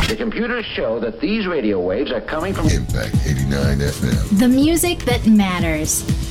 The computers show that these radio waves are coming from Impact 89 FM. The music that matters.